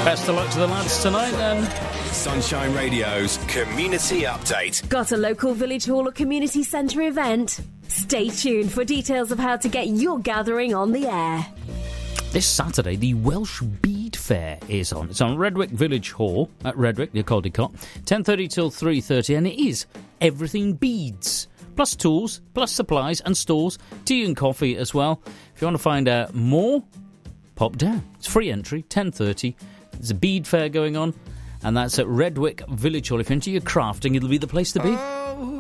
Best of luck to the lads tonight, then. Sunshine Radio's Community Update. Got a local village hall or community centre event? Stay tuned for details of how to get your gathering on the air. This Saturday, the Welsh Bead Fair is on. It's on Redwick Village Hall at Redwick, near Caldicot, 10:30 till 3:30, and it is everything beads. Plus tools, plus supplies and stores, tea and coffee as well. If you want to find out more, pop down. It's free entry, 10:30. There's a bead fair going on, and that's at Redwick Village Hall. If you're into your crafting, it'll be the place to be.